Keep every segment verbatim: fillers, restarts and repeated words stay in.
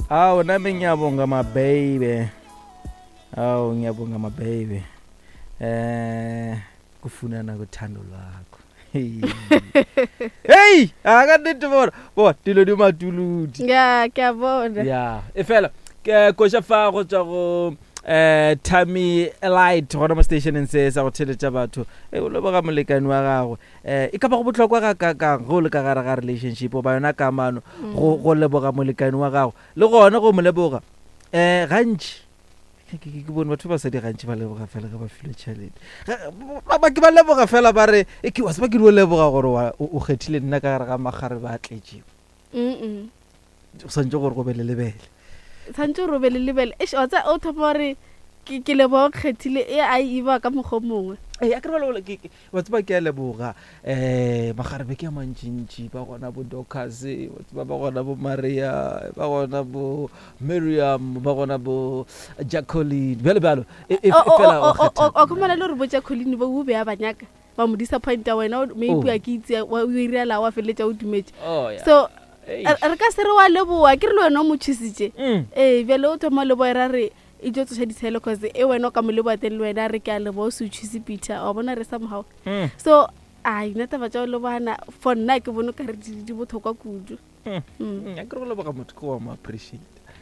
Awu nami ngiyabonga ma baby. Awu ngiyabonga ma baby. Eh kufunana kuthando lwakho. Hey, akadithi bona. Bo, dilo di matuludi. Ya, ke a bona. Ya, e fela ke koša fa go tswa go eh Tammy Light gona mo station en se sa go theletša batho e o leboga molekane wa gago eh e ka ba go botlhokwa ga ka ka go le ka gare ga relationship o ba yona kamano go go leboga molekane wa gago le gona go mo leboga eh gantši ke ke bone batho ba sa di gantši ba leboga fela ga ba file challenge ba ke ba leboga fela ba re e ke wa se ba ke di leboga gore o kgethile nna ka gare ga magare ba tletše mm o santse gore go be le lebele tshantse o robele lebele e wa tsa o thopa re ke ke le bo kgethile e a iba ka mogo mongwe eh a ke ba le ke wa tsa ba ke a leboga eh magarebe ke a mantšintši ba gona bo Docas ba ba gona bo Maria ba gona bo Miriam ba gona bo Jacqueline bele balo e fela o kgetha o khomela le re bo Jacqueline ba u be a banyaka ba mo disappointa wena maybe a ke itse wa o ira la wa feletša o dumetse so re ka se re wa leboa ke re le wena o motšhisitše ee bjale o thoma leboa ra re e tlo tsoša ditshelo cause e wena o ka mo leboa teng le wena re ke a leboa o se o tšhise Peter wa bona re sa mogao so ai nna taba tša o leboana for nna ke bone ka re di botlhokwa kudu a ke re go leboga motho ke wa mo appreciate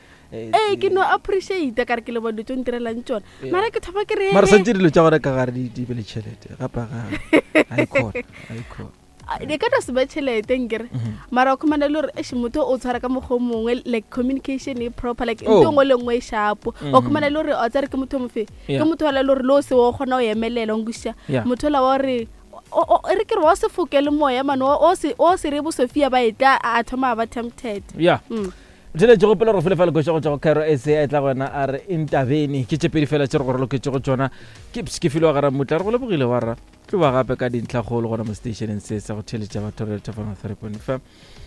ee ke no appreciate ka re ke leboa dilo tšo ntirelang tšona mara ke thoma ke re mara santse dilo tša gore ka gare di be le tšhelete gapa ga a ikgona a ikgona de ka tse ba tšhelete nkere mara o khomana le gore e motho o tshwara ka mogo mongwe like communication e proper like ntho ngwe le ngwe e sharp o khomana le gore o tsare ke motho mofe ke motho wa le gore lo se o gona o emelela o ngusha motho la wa re o re ke wa se fokele moya mano o se o se re bo Sofia ba etla a thoma ba tempted yeah Jele jo pele re fele fele go go go Cairo S A etla gona a re intervene ke tse pedi fela tse re go lo ke tse go tsona ke ke filo ga ra motla re go le bogile wa ra ke ba gape ka dintla golo gona mo station en se sa go theletša batho re tsa fana three point five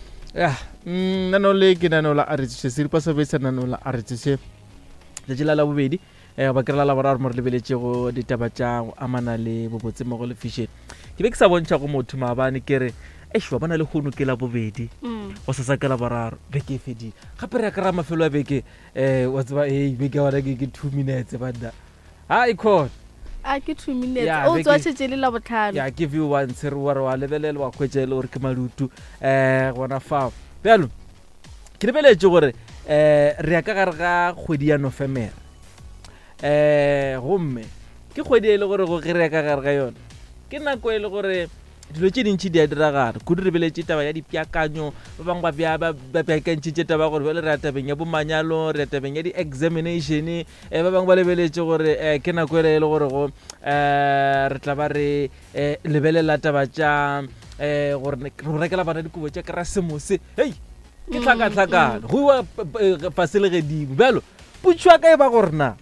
ya nano le ke nano la re tse se ripa se be se nano la re tse le jela la bobedi e ba ke la la bara mo re lebeletse go ditaba tša amana le bobotse mo go le fishing ke be ke sa bontša go motho maabane ke re eshwa bana le khono ke la bobedi o sa sakela bararo be ke fedi gape re ka ra mafelo a beke eh wa tsba eh be ke wa ke two minutes banda ha ikho a ke two minutes o tswa tshetse la botlhano ya give you one sir wa wa lebelele wa khwetsele gore ke malutu eh gona fa bjalo ke lebeletse gore eh re ya ka gare ga kgwedi ya November eh gomme ke kgwedi ile gore go re ya ka gare ga yona ke nako ile gore dilo tše dintši di a diragala kudu re beletše taba ya dipiakanyo ba bangwe ba bja ba piakantšitše taba gore bjale re a tabeng ya bomanyalo re a tabeng ya di-examination eh ba bangwe ba lebeletše gore eh ke nako ele e le gore go eh re tla ba re eh lebelela taba tša eh gore re rekela bana dikobo tša Keresemose hei ke tlhaka-tlhakana go iwa fase le gedimo bjalo putšwa ka e ba gore na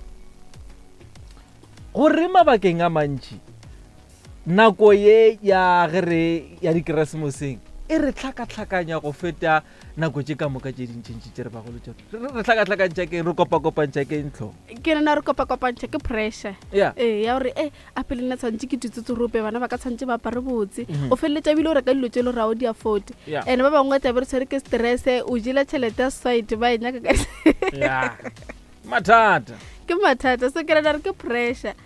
gore mabakeng a mantši nako ye ya gere ya dikeresemoseng e re tlhaka-tlhakanya go feta nako tše ka moka tše dintšintši tše re bagolo tšona re tlhaka-tlhakantša ke re kopa-kopantša ke ntlo ke nna re kopa-kopantša ke pressure ee ya gore e a pele nna tshwantse ke tutsetse rope bana ba ka tshwantse ba apare botse o feleletša bile o reka dilo tše le ra o di afford and ba bangwe tabe re tshwere ke stress o jela tšhelete ya society ba e nyaka ka ya mathata ke mathata so ke rena re ke pressure